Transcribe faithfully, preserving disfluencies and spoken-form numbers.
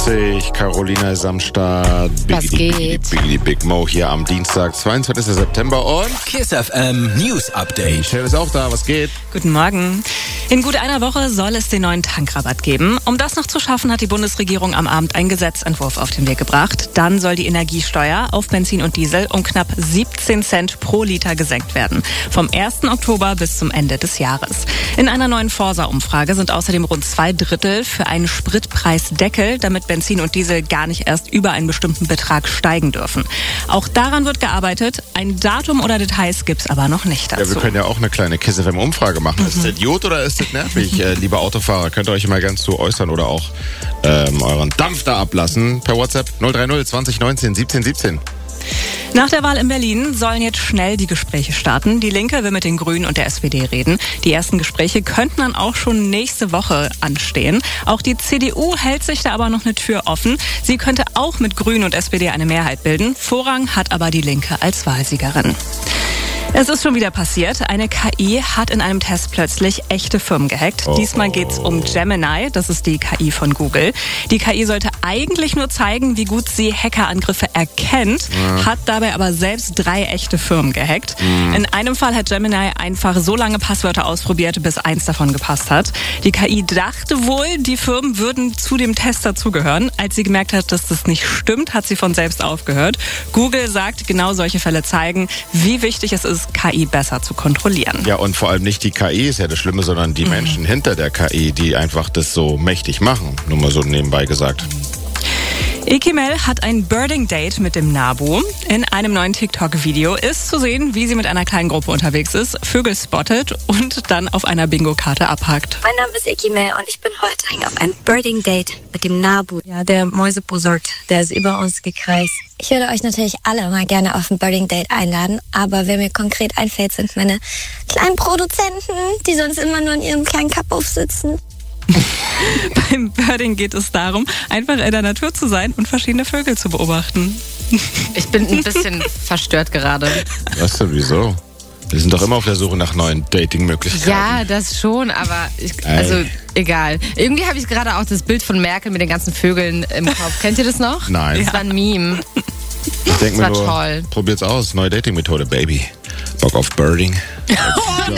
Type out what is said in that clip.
fünfundsiebzig. Carolina ist am Start. Was geht? Biggie Big Mo hier am Dienstag, zweiundzwanzigsten September und Kiss F M News Update. Michelle ist auch da, was geht? Guten Morgen. In gut einer Woche soll es den neuen Tankrabatt geben. Um das noch zu schaffen, hat die Bundesregierung am Abend einen Gesetzentwurf auf den Weg gebracht. Dann soll die Energiesteuer auf Benzin und Diesel um knapp siebzehn Cent pro Liter gesenkt werden. Vom ersten Oktober bis zum Ende des Jahres. In einer neuen Forsa-Umfrage sind außerdem rund zwei Drittel für einen Spritpreisdeckel, damit Benzin und Diesel gar nicht erst über einen bestimmten Betrag steigen dürfen. Auch daran wird gearbeitet. Ein Datum oder Details gibt's aber noch nicht dazu. Ja, wir können ja auch eine kleine Kiss F M-Umfrage machen. Mhm. Ist das Idiot oder ist das nervig? äh, liebe Autofahrer, könnt ihr euch mal ganz zu äußern oder auch ähm, euren Dampf da ablassen per WhatsApp null drei null zwanzig neunzehn siebzehn siebzehn. Nach der Wahl in Berlin sollen jetzt schnell die Gespräche starten. Die Linke will mit den Grünen und der S P D reden. Die ersten Gespräche könnten dann auch schon nächste Woche anstehen. Auch die C D U hält sich da aber noch eine Tür offen. Sie könnte auch mit Grünen und S P D eine Mehrheit bilden. Vorrang hat aber die Linke als Wahlsiegerin. Es ist schon wieder passiert. Eine K I hat in einem Test plötzlich echte Firmen gehackt. Oh. Diesmal geht's um Gemini, das ist die K I von Google. Die K I sollte eigentlich nur zeigen, wie gut sie Hackerangriffe erkennt, ja. hat dabei aber selbst drei echte Firmen gehackt. Mhm. In einem Fall hat Gemini einfach so lange Passwörter ausprobiert, bis eins davon gepasst hat. Die K I dachte wohl, die Firmen würden zu dem Test dazugehören. Als sie gemerkt hat, dass das nicht stimmt, hat sie von selbst aufgehört. Google sagt, genau solche Fälle zeigen, wie wichtig es ist, K I besser zu kontrollieren. Ja, und vor allem nicht die K I ist ja das Schlimme, sondern die mhm. Menschen hinter der K I, die einfach das so mächtig machen. Nur mal so nebenbei gesagt. Ekimel hat ein Birding-Date mit dem Nabu. In einem neuen TikTok-Video ist zu sehen, wie sie mit einer kleinen Gruppe unterwegs ist, Vögel spottet und dann auf einer Bingo-Karte abhakt. Mein Name ist Ekimel und ich bin heute auf einem Birding-Date mit dem Nabu. Ja, der Mäusebussard, der ist über uns gekreist. Ich würde euch natürlich alle mal gerne auf ein Birding-Date einladen, aber wer mir konkret einfällt, sind meine kleinen Produzenten, die sonst immer nur in ihrem kleinen Kapuff sitzen. Beim Birding geht es darum, einfach in der Natur zu sein und verschiedene Vögel zu beobachten. Ich bin ein bisschen verstört gerade. Was denn, wieso? Wir sind doch immer auf der Suche nach neuen Dating-Möglichkeiten. Ja, das schon, aber ich, also egal. Irgendwie habe ich gerade auch das Bild von Merkel mit den ganzen Vögeln im Kopf. Kennt ihr das noch? Nein. Das war ein Meme. Ich denke mir war nur, toll. Probiert's aus. Neue Dating-Methode, Baby. Bock auf Birding. Let's